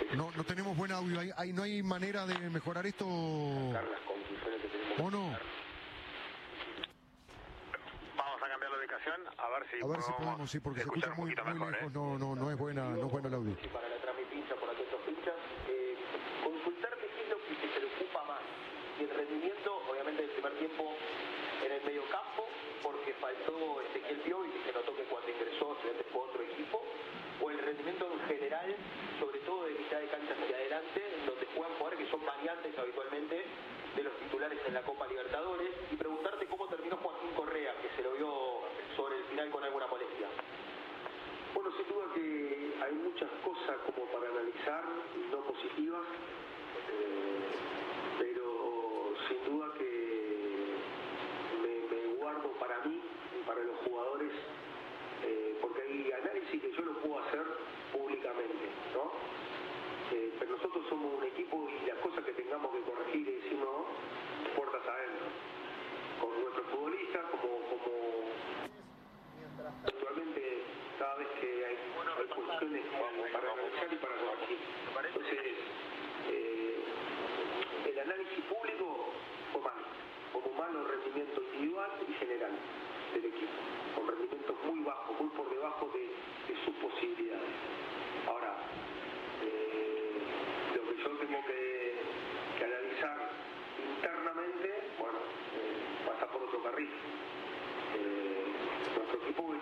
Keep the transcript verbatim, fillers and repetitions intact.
No, no tenemos buen audio. ¿Hay, hay, ¿No hay manera de mejorar esto? Las conclusiones que tenemos ¿O no? Vamos a cambiar la ubicación, a ver si A ver si podemos, sí, porque se escucha muy, muy mejor, lejos. ¿eh? No, no, no es buena, no es bueno el audio. Y para la tramipincha, por aquellos pinchas, eh, consultarle qué es lo que te preocupa más. Y el rendimiento, obviamente, del primer tiempo en el medio campo, porque faltó Ezequiel Piovi, y se notó que cuando ingresó se fue otro equipo, o el rendimiento en general, sobre todo de mitad de cancha hacia adelante, donde juegan jugadores que son variantes habitualmente de los titulares en la Copa Libertadores, y preguntarte cómo terminó Joaquín Correa, que se lo vio sobre el final con alguna molestia. Bueno, sin duda que hay muchas cosas como para analizar, no positivas, eh, pero sin duda que me, me guardo para mí y para los jugadores, eh, porque hay análisis que yo lo puedo hacer públicamente, ¿no? Eh, pero nosotros somos un equipo y las cosas que tengamos que corregir y decir no, puertas adentro, con nuestros futbolistas, como, como actualmente cada vez que hay, hay cuestiones como para analizar y para corregir. Entonces, eh, el análisis público fue malo, como malo rendimiento individual y general del equipo, con rendimientos muy bajos, muy por debajo de, de sus posibilidades. Ahora, eh, lo que yo tengo que, que analizar internamente, bueno, eh, pasa por otro carril. Eh, nuestro equipo